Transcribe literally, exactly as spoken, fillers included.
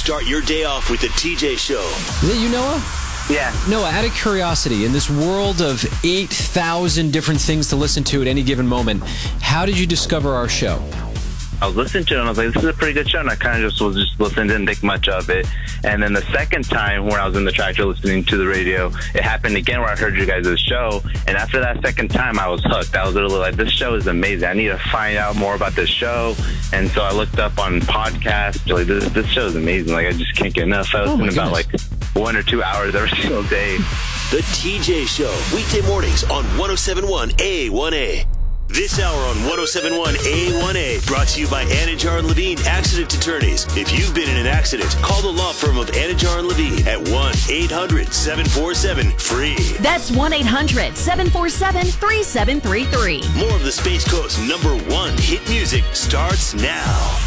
Start your day off with the T J Show. Is it you, Noah? Yeah. Noah, out of curiosity, in this world of eight thousand different things to listen to at any given moment, how did you discover our show? I was listening to it and I was like, this is a pretty good show. And I kind of just was just listening, didn't think much of it. And then the second time when I was in the tractor listening to the radio, it happened again where I heard you guys' show. And after that second time, I was hooked. I was literally like, this show is amazing. I need to find out more about this show. And so I looked up on podcasts. Like, this, this show is amazing. Like, I just can't get enough. I was Oh, my listening about goodness. like one or two hours every single day. The T J Show, weekday mornings on one oh seven point one A one A. This hour on one oh seven point one A one A, brought to you by Anajar and Levine Accident Attorneys. If you've been in an accident, call the law firm of Anajar and Levine at one eight hundred seven four seven FREE. That's one eight hundred seven four seven three seven three three. More of the Space Coast's number one hit music starts now.